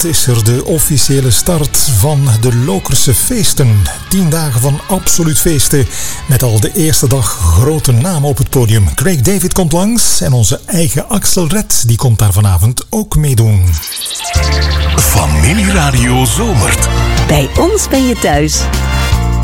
weekend is er de officiële start van de Lokerse feesten. 10 dagen van absoluut feesten. Met al de eerste dag grote namen op het podium. Craig David komt langs en onze eigen Axel Red die komt daar vanavond ook meedoen. Familieradio zomert. Bij ons ben je thuis.